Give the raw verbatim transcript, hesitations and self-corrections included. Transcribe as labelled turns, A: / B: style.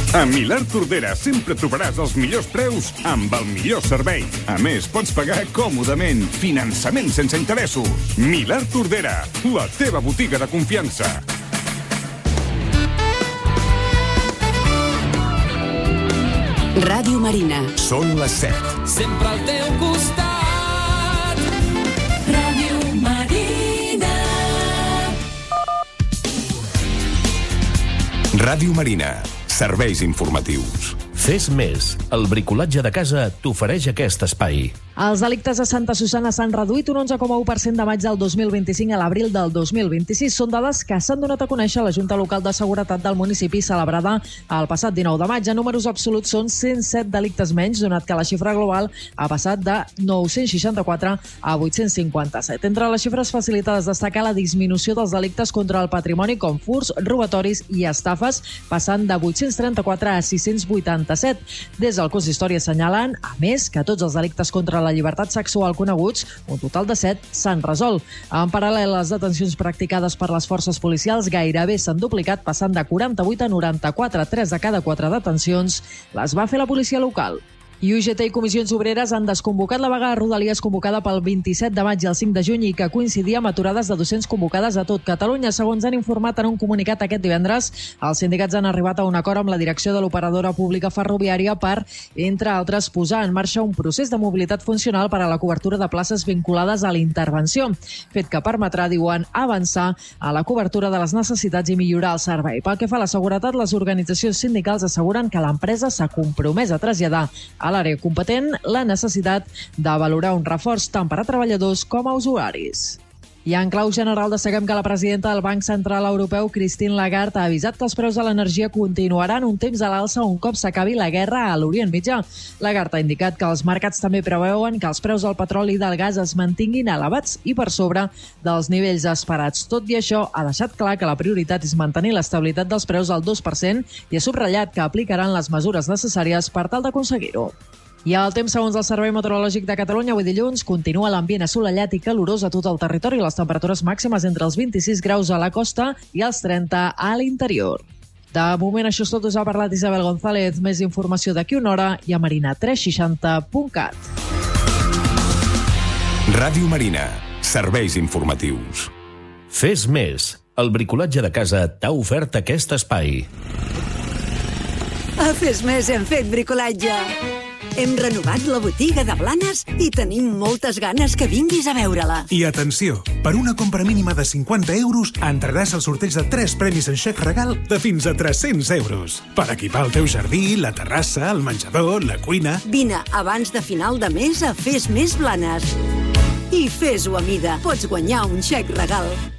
A: A Milà Tordera sempre trobaràs els millors preus amb el millor servei. A més, pots pagar còmodament. Finançament sense interessos. Milà Tordera, la teva botiga de confiança.
B: Ràdio Marina.
C: Són les set.
D: Sempre al teu costat. Ràdio Marina.
C: Ràdio Marina. Serveis informatius.
E: Fes més. El bricolatge de casa t'ofereix aquest espai.
F: Els delictes a Santa Susanna s'han reduït un onze coma u per cent de maig del dos mil vint-i-cinc a l'abril del dos mil vint-i-sis. Són dades que s'han donat a conèixer a la Junta Local de Seguretat del municipi celebrada el passat dinou de maig. En números absoluts són cent set delictes menys, donat que la xifra global ha passat de nou-cents seixanta-quatre a vuit-cents cinquanta-set. Entre les xifres facilitades destaca la disminució dels delictes contra el patrimoni com furts, robatoris i estafes, passant de vuit-cents trenta-quatre a sis-cents vuitanta-set. Des del consistori assenyalen, a més, que tots els delictes contra la la llibertat sexual coneguts, un total de set, s'han resolt. En paral·lel, les detencions practicades per les forces policials gairebé s'han duplicat, passant de quaranta-vuit a noranta-quatre. Tres de cada quatre detencions les va fer la policia local. I U G T i Comissions Obreres han desconvocat la vaga a Rodalies convocada pel vint-i-set de maig i el cinc de juny i que coincidia amb aturades de docents convocades a tot Catalunya. Segons han informat en un comunicat aquest divendres, els sindicats han arribat a un acord amb la direcció de l'operadora pública ferroviària per, entre altres, posar en marxa un procés de mobilitat funcional per a la cobertura de places vinculades a la intervenció, fet que permetrà, diuen, avançar a la cobertura de les necessitats i millorar el servei. Pel que fa a la seguretat, les organitzacions sindicals asseguren que l'empresa s'ha compromès a traslladar a a l'àrea competent la necessitat de valorar un reforç tant per a treballadors com a usuaris. I en clau general destaquem que la presidenta del Banc Central Europeu, Christine Lagarde, ha avisat que els preus de l'energia continuaran un temps a l'alça un cop s'acabi la guerra a l'Orient Mitjà. Lagarde ha indicat que els mercats també preveuen que els preus del petroli i del gas es mantinguin elevats i per sobre dels nivells esperats. Tot i això, ha deixat clar que la prioritat és mantenir l'estabilitat dels preus al dos per cent i ha subratllat que aplicaran les mesures necessàries per tal d'aconseguir-ho. I el temps, segons el Servei Meteorològic de Catalunya, avui dilluns continua l'ambient assolellat i calorós a tot el territori. Les temperatures màximes entre els vint-i-sis graus a la costa i els trenta a l'interior. De moment, això és tot. Us ha parlat Isabel González. Més informació d'aquí una hora i a marina tres seixanta punt cat.
C: Ràdio Marina. Serveis informatius.
E: Fes més. El bricolatge de casa t'ha ofert aquest espai.
B: A Fes Més hem fet bricolatge. Hem renovat la botiga de Blanes i tenim moltes ganes que vinguis a veure-la.
G: I atenció, per una compra mínima de cinquanta euros entraràs al sorteig de tres premis en xec regal de fins a tres-cents euros. Per equipar el teu jardí, la terrassa, el menjador, la cuina...
B: Vine abans de final de mes a Fes Més Blanes. I fes-ho a mida. Pots guanyar un xec regal.